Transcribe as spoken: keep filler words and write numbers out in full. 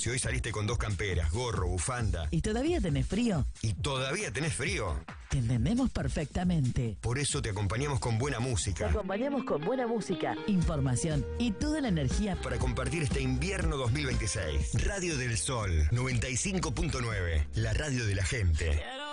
Si hoy saliste con dos camperas, gorro, bufanda ¿Y todavía tenés frío? y todavía tenés frío, Te entendemos perfectamente. por eso te acompañamos con buena Te música acompañamos con buena música, información y toda la energía. para compartir este invierno dos mil veintiséis. Radio del Sol noventa y cinco punto nueve, la radio de la gente.